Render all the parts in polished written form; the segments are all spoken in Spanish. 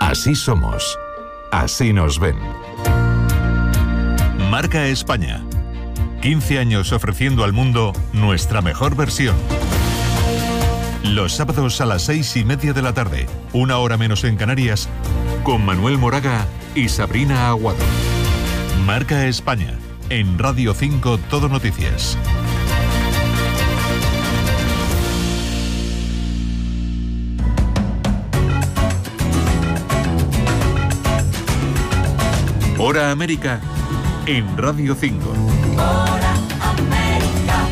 Así somos. Así nos ven. Marca España. 15 años ofreciendo al mundo nuestra mejor versión. Los sábados a las 6:30 de la tarde, 1 hora menos en Canarias, con Manuel Moraga y Sabrina Aguado. Marca España, en Radio 5 Todo Noticias. Hora América, en Radio 5. Hora América.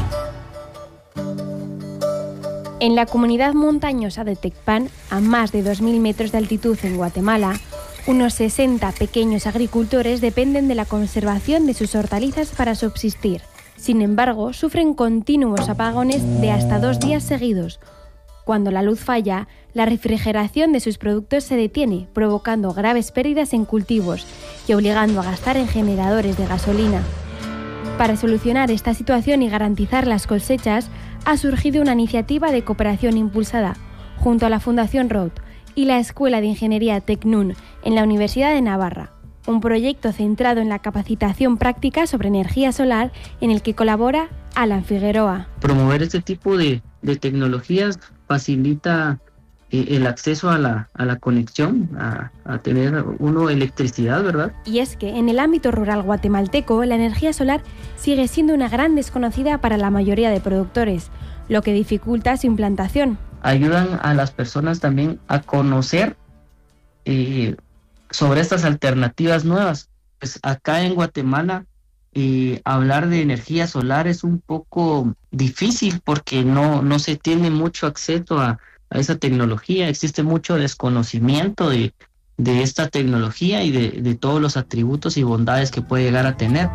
En la comunidad montañosa de Tecpan, a más de 2.000 metros de altitud en Guatemala, unos 60 pequeños agricultores dependen de la conservación de sus hortalizas para subsistir. Sin embargo, sufren continuos apagones de hasta 2 días seguidos. Cuando la luz falla, la refrigeración de sus productos se detiene, provocando graves pérdidas en cultivos y obligando a gastar en generadores de gasolina. Para solucionar esta situación y garantizar las cosechas, ha surgido una iniciativa de cooperación impulsada junto a la Fundación Roth y la Escuela de Ingeniería Tecnun en la Universidad de Navarra, un proyecto centrado en la capacitación práctica sobre energía solar en el que colabora Alan Figueroa. Promover este tipo de tecnologías facilita el acceso a la conexión, a tener electricidad, ¿verdad? Y es que en el ámbito rural guatemalteco la energía solar sigue siendo una gran desconocida para la mayoría de productores, lo que dificulta su implantación. Ayudan a las personas también a conocer sobre estas alternativas nuevas. Pues acá en Guatemala hablar de energía solar es un poco difícil porque no se tiene mucho acceso a esa tecnología. Existe mucho desconocimiento de esta tecnología y de todos los atributos y bondades que puede llegar a tener.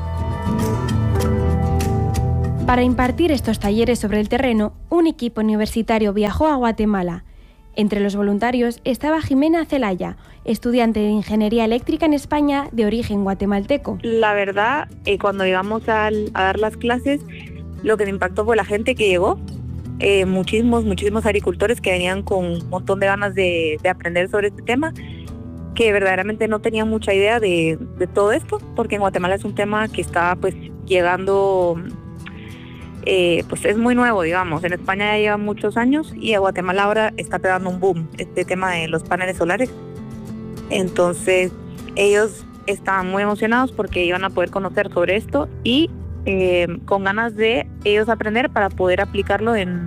Para impartir estos talleres sobre el terreno, un equipo universitario viajó a Guatemala. Entre los voluntarios estaba Jimena Celaya, estudiante de Ingeniería Eléctrica en España de origen guatemalteco. La verdad, cuando llegamos a dar las clases, lo que me impactó fue la gente que llegó. Muchísimos agricultores que venían con un montón de ganas de aprender sobre este tema, que verdaderamente no tenían mucha idea de todo esto, porque en Guatemala es un tema que está pues llegando, pues es muy nuevo, digamos. En España ya lleva muchos años y a Guatemala ahora está pegando un boom este tema de los paneles solares. Entonces ellos estaban muy emocionados porque iban a poder conocer sobre esto y con ganas de ellos aprender para poder aplicarlo en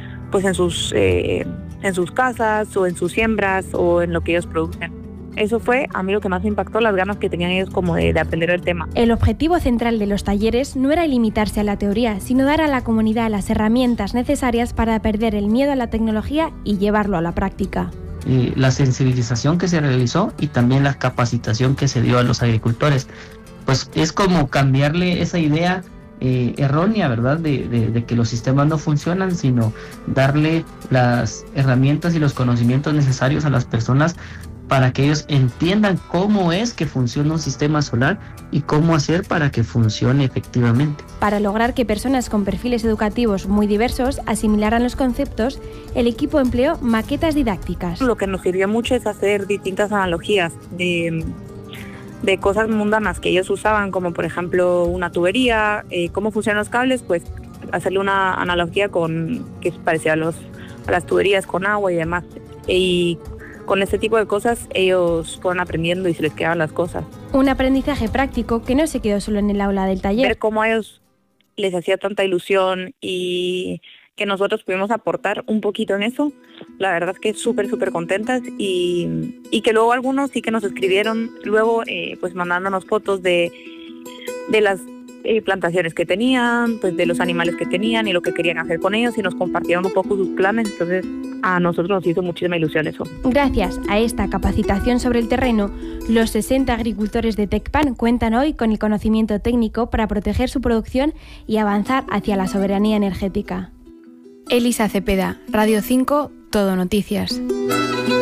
sus casas o en sus siembras o en lo que ellos producen. Eso fue a mí lo que más me impactó, las ganas que tenían ellos como de aprender el tema. El objetivo central de los talleres no era limitarse a la teoría, sino dar a la comunidad las herramientas necesarias para perder el miedo a la tecnología y llevarlo a la práctica. La sensibilización que se realizó y también la capacitación que se dio a los agricultores, pues es como cambiarle esa idea errónea, ¿verdad? De que los sistemas no funcionan, sino darle las herramientas y los conocimientos necesarios a las personas para que ellos entiendan cómo es que funciona un sistema solar y cómo hacer para que funcione efectivamente. Para lograr que personas con perfiles educativos muy diversos asimilaran los conceptos, el equipo empleó maquetas didácticas. Lo que nos sirvió mucho es hacer distintas analogías de cosas mundanas que ellos usaban, como por ejemplo una tubería, cómo funcionan los cables, pues hacerle una analogía que es parecida a las tuberías con agua y demás. Y con este tipo de cosas ellos fueron aprendiendo y se les quedaban las cosas. Un aprendizaje práctico que no se quedó solo en el aula del taller. Ver cómo a ellos les hacía tanta ilusión y que nosotros pudimos aportar un poquito en eso, la verdad es que súper contentas y que luego algunos sí que nos escribieron luego pues mandándonos fotos de las plantaciones que tenían, pues de los animales que tenían y lo que querían hacer con ellos y nos compartieron un poco sus planes, entonces a nosotros nos hizo muchísima ilusión eso. Gracias a esta capacitación sobre el terreno, los 60 agricultores de Tecpan cuentan hoy con el conocimiento técnico para proteger su producción y avanzar hacia la soberanía energética. Elisa Cepeda, Radio 5, Todo Noticias.